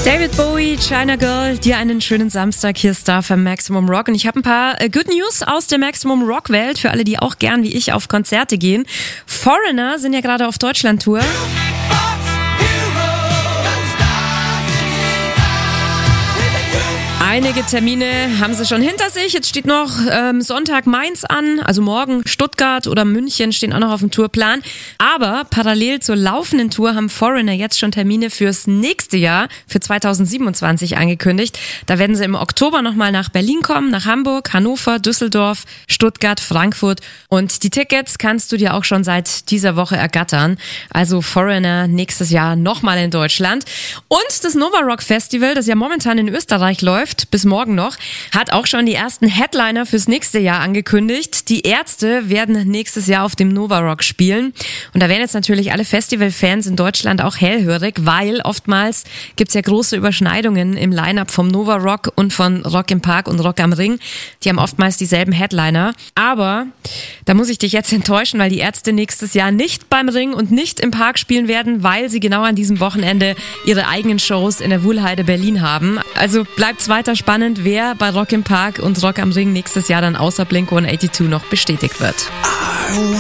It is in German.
David Bowie, China Girl, dir einen schönen Samstag. Hier ist da für Maximum Rock. Und ich habe ein paar Good News aus der Maximum Rock Welt für alle, die auch gern wie ich auf Konzerte gehen. Foreigner sind ja gerade auf Deutschland-Tour. Einige Termine haben sie schon hinter sich. Jetzt steht noch Sonntag Mainz an, also morgen Stuttgart oder München stehen auch noch auf dem Tourplan. Aber parallel zur laufenden Tour haben Foreigner jetzt schon Termine fürs nächste Jahr, für 2027 angekündigt. Da werden sie im Oktober nochmal nach Berlin kommen, nach Hamburg, Hannover, Düsseldorf, Stuttgart, Frankfurt. Und die Tickets kannst du dir auch schon seit dieser Woche ergattern. Also Foreigner nächstes Jahr nochmal in Deutschland. Und das Nova Rock Festival, das ja momentan in Österreich läuft, bis morgen noch, hat auch schon die ersten Headliner fürs nächste Jahr angekündigt. Die Ärzte werden nächstes Jahr auf dem Nova Rock spielen. Und da werden jetzt natürlich alle Festivalfans in Deutschland auch hellhörig, weil oftmals gibt's ja große Überschneidungen im Line-Up vom Nova Rock und von Rock im Park und Rock am Ring. Die haben oftmals dieselben Headliner. Aber da muss ich dich jetzt enttäuschen, weil die Ärzte nächstes Jahr nicht beim Ring und nicht im Park spielen werden, weil sie genau an diesem Wochenende ihre eigenen Shows in der Wuhlheide Berlin haben. Also bleibt's weiter spannend, wer bei Rock im Park und Rock am Ring nächstes Jahr dann außer Blink-182 noch bestätigt wird.